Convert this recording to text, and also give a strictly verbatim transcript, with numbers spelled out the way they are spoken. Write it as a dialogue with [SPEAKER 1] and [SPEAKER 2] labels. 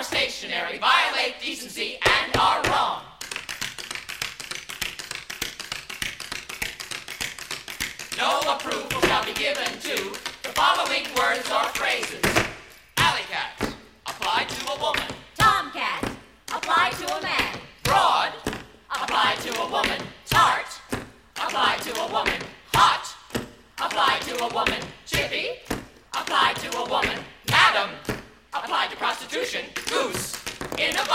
[SPEAKER 1] stationary, violate decency, and are wrong. No approval shall be given to the following words or phrases.